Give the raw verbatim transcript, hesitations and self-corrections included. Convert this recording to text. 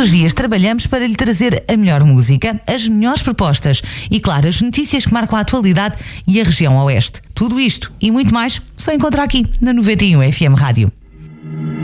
os dias trabalhamos para lhe trazer a melhor música, as melhores propostas e, claro, as notícias que marcam a atualidade e a região oeste. Tudo isto e muito mais só encontra aqui na noventa e um F M Rádio.